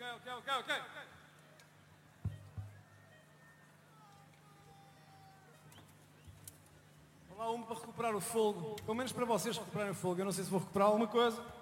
Ok. Vou lá para recuperar o fogo. Pelo menos para vocês recuperarem o fogo. Eu não sei se vou recuperar alguma coisa.